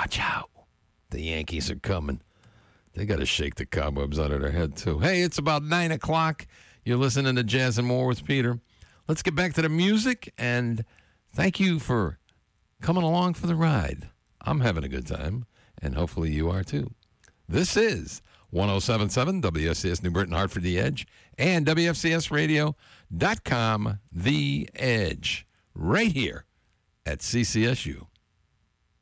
watch out. The Yankees are coming. They got to shake the cobwebs out of their head, too. Hey, it's about 9 o'clock. You're listening to Jazz and More with Peter. Let's get back to the music, and thank you for coming along for the ride. I'm having a good time, and hopefully you are, too. This is 107.7 WFCS New Britain, Hartford, The Edge, and WFCSradio.com, The Edge, right here at CCSU.